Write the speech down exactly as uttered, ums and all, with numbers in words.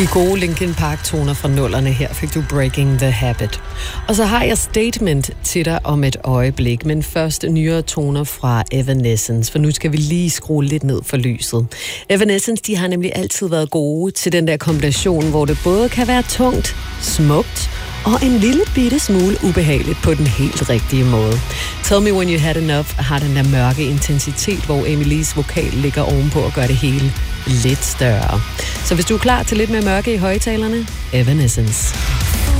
De gode Linkin Park-toner fra nullerne. Her fik du Breaking the Habit. Og så har jeg Statement til dig om et øjeblik, men først nyere toner fra Evanescence, for nu skal vi lige skrue lidt ned for lyset. Evanescence, de har nemlig altid været gode til den der kombination, hvor det både kan være tungt, smukt og en lille bitte smule ubehageligt på den helt rigtige måde. Tell Me When You Had Enough har den der mørke intensitet, hvor Emilies vokal ligger ovenpå og gør det hele lidt større. Så hvis du er klar til lidt mere mørke i højtalerne, Evanescence.